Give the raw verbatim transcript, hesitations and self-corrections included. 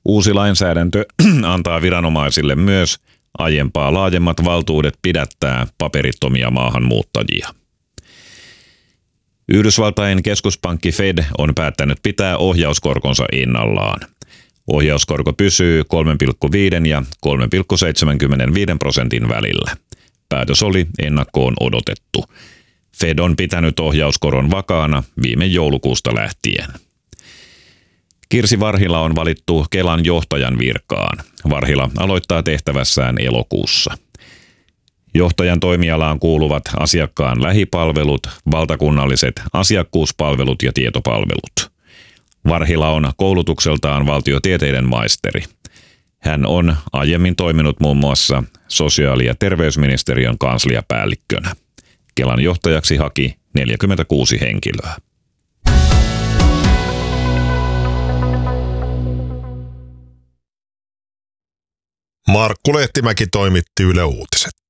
Uusi lainsäädäntö antaa viranomaisille myös aiempaa laajemmat valtuudet pidättää paperittomia maahanmuuttajia. Yhdysvaltain keskuspankki Fed on päättänyt pitää ohjauskorkonsa ennallaan. Ohjauskorko pysyy kolme pilkku viisi ja kolme pilkku seitsemänkymmentäviisi prosentin välillä. Päätös oli ennakkoon odotettu. Fed on pitänyt ohjauskoron vakaana viime joulukuusta lähtien. Kirsi Varhila on valittu Kelan johtajan virkaan. Varhila aloittaa tehtävässään elokuussa. Johtajan toimialaan kuuluvat asiakkaan lähipalvelut, valtakunnalliset asiakkuuspalvelut ja tietopalvelut. Varhila on koulutukseltaan valtiotieteiden maisteri. Hän on aiemmin toiminut muun muassa sosiaali- ja terveysministeriön kansliapäällikkönä. Kelan johtajaksi haki neljäkymmentäkuusi henkilöä. Markku Lehtimäki toimitti Yle Uutiset.